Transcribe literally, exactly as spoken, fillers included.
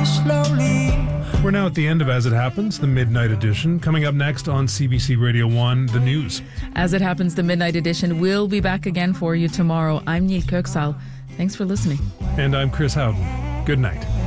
slowly. We're now at the end of As It Happens, the Midnight Edition. Coming up next on C B C Radio one, the news. As It Happens, the Midnight Edition will be back again for you tomorrow. I'm Neil Kirksall. Thanks for listening. And I'm Chris Howden. Good night.